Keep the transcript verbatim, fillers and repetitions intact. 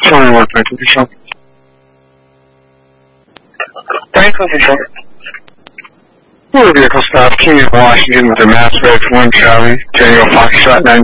twenty-one, thank you, Michelle. Thank you, Michelle. Motor vehicle stop, King of Washington with a mass red for one Charlie, Daniel Foxtrot nine